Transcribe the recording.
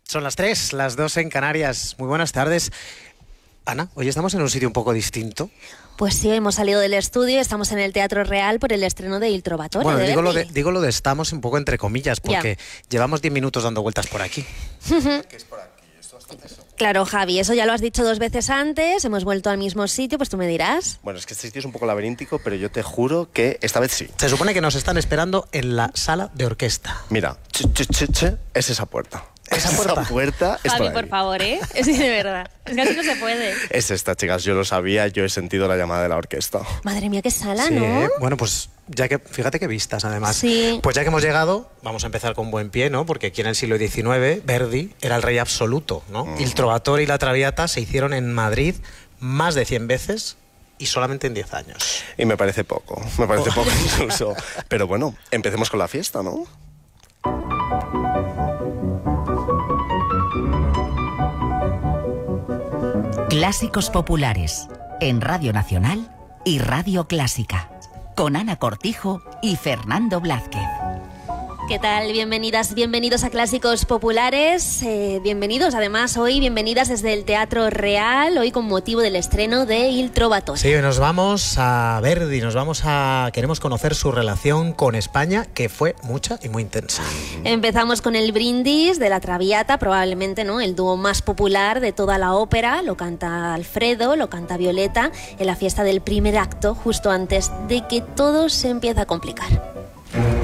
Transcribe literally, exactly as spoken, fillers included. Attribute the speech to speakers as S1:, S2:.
S1: Son las tres, las dos en Canarias. Muy buenas tardes. Ana, hoy estamos en un sitio un poco distinto.
S2: Pues sí, hemos salido del estudio, estamos en el Teatro Real por el estreno de Il Trovatore.
S1: Bueno,
S2: de
S1: digo lo,
S2: Verdi.
S1: de, digo lo de estamos un poco entre comillas, porque
S2: Ya.
S1: llevamos diez minutos dando vueltas por aquí.
S3: ¿Qué es por aquí? ¿Esto hasta eso?
S2: Claro, Javi, eso ya lo has dicho dos veces antes, hemos vuelto al mismo sitio, pues tú me dirás.
S3: Bueno, es que este sitio es un poco laberíntico, pero yo te juro que esta vez sí.
S1: Se supone que nos están esperando en la sala de orquesta.
S3: Mira, ch, ch, ch, ch, es esa puerta.
S1: ¿Esa puerta?
S3: Esa puerta es
S2: Javi,
S3: por,
S2: por
S3: ahí.
S2: favor, ¿eh? Sí, de verdad. Es que así no se puede.
S3: Es esta, chicas, yo lo sabía, yo he sentido la llamada de la orquesta.
S2: Madre mía, qué sala,
S1: Sí,
S2: ¿no?
S1: bueno, pues ya que, fíjate qué vistas además.
S2: Sí.
S1: Pues ya que hemos llegado, vamos a empezar con buen pie, ¿no? Porque aquí en el siglo diecinueve, Verdi era el rey absoluto, ¿no?
S3: Mm.
S1: Il Trovatore y la Traviata se hicieron en Madrid más de cien veces y solamente en diez años.
S3: Y me parece poco, me parece
S1: Oh.
S3: poco incluso. Pero bueno, empecemos con la fiesta, ¿no?
S4: Clásicos populares en Radio Nacional y Radio Clásica, con Ana Cortijo y Fernando Blázquez.
S2: ¿Qué tal? Bienvenidas, bienvenidos a Clásicos Populares. Eh, bienvenidos, además, hoy, bienvenidas desde el Teatro Real, hoy con motivo del estreno de Il Trovatore.
S1: Sí, nos vamos a Verdi, nos vamos a... Queremos conocer su relación con España, que fue mucha y muy intensa.
S2: Empezamos con el brindis de la Traviata, probablemente, ¿no?, el dúo más popular de toda la ópera. Lo canta Alfredo, lo canta Violeta en la fiesta del primer acto, justo antes de que todo se empiece a complicar.